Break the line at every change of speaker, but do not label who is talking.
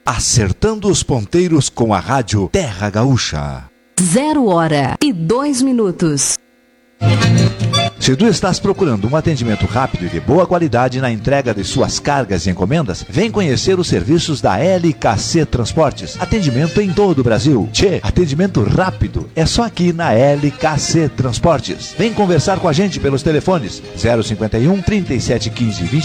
Acertando os ponteiros com a rádio Terra Gaúcha.
0h02.
Se tu estás procurando um atendimento rápido e de boa qualidade na entrega de suas cargas e encomendas, vem conhecer os serviços da LKC Transportes. Atendimento em todo o Brasil. Atendimento rápido é só aqui na LKC Transportes. Vem conversar com a gente pelos telefones 051 3715